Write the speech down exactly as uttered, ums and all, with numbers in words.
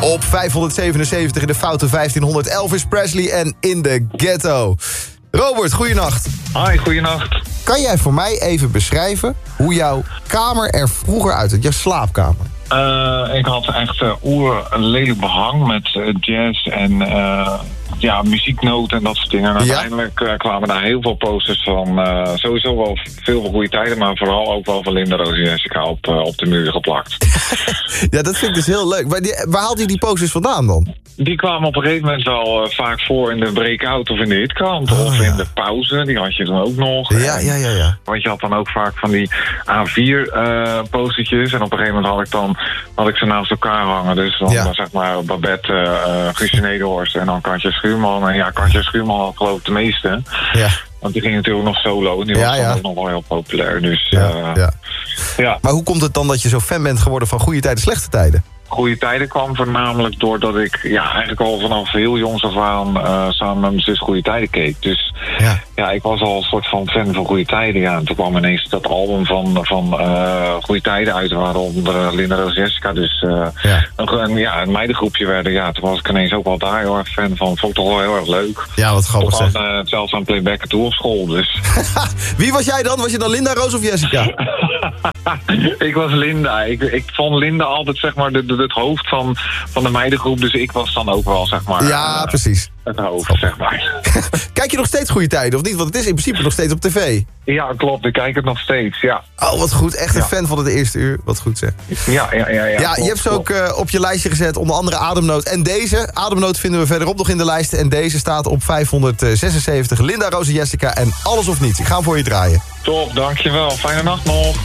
Op vijfhonderdzevenenzeventig in de foute vijftienhonderd Elvis Presley en In the Ghetto. Robert, goeienacht. Hi, goeienacht. Kan jij voor mij even beschrijven hoe jouw kamer er vroeger uitzag? Jouw slaapkamer. Uh, ik had echt uh, oer een lelijk behang met uh, jazz en uh, ja, muzieknoten en dat soort dingen. En Ja? uiteindelijk uh, kwamen daar heel veel posters van uh, sowieso wel veel van goede tijden, maar vooral ook wel van Linda, Roos en Jessica op, uh, op de muur geplakt. Ja, dat vind ik dus heel leuk. Maar die, waar haalt hij die posters vandaan dan? Die kwamen op een gegeven moment wel uh, vaak voor in de breakout of in de hitkant. Oh, of ja. in de pauze, die had je dan ook nog. Ja, ja, ja, ja. Want je had dan ook vaak van die A vier uh, postertjes. En op een gegeven moment had ik dan had ik ze naast elkaar hangen. Dus dan, Ja. dan zeg maar Babette, uh, Guusje Nederhorst en dan Katja Schuurman. En ja, Katja Schuurman had geloof ik de meeste. Ja. Want die ging natuurlijk nog solo. En die Ja, was dan ja. ook nog wel heel populair. Dus Ja, uh, ja. ja. Maar hoe komt het dan dat je zo fan bent geworden van goede tijden, slechte tijden? Goede tijden kwam voornamelijk doordat ik ja, eigenlijk al vanaf heel jongs af aan uh, samen met mijn zus Goede Tijden keek. Dus Ja. ja, ik was al een soort van fan van Goede Tijden. Ja. En toen kwam ineens dat album van, van uh, Goede Tijden uit, waaronder uh, Linda, Roos en Jessica. Dus uh, Ja. een, een, ja, een meidengroepje werden. Ja, toen was ik ineens ook wel daar heel erg fan van. Vond ik toch wel heel erg leuk. Ja, wat grappig Tot zeg. aan, uh, zelfs aan playbacken toe op school. Dus Wie was jij dan? Was je dan Linda, Roos of Jessica? ik was Linda. Ik, ik vond Linda altijd zeg maar de, de, het hoofd van, van de meidengroep. Dus ik was dan ook wel zeg maar Ja, uh, precies. het hoofd, zeg maar. Kijk je nog steeds goede tijden of niet? Want het is in principe nog steeds op tv. Ja, klopt. Ik kijk het nog steeds, ja. Oh, wat goed. Echt een Ja. fan van het eerste uur. Wat goed zeg. Ja, ja, ja. Ja, Ja, klopt, je hebt ze ook klopt. uh, op je lijstje gezet. Onder andere Ademnood en deze. Ademnood vinden we verderop nog in de lijst. En deze staat op vijfhonderdzesenzeventig. Linda, Roos en Jessica en Alles of Niets. Ik ga hem voor je draaien. Top, dankjewel. Fijne nacht nog.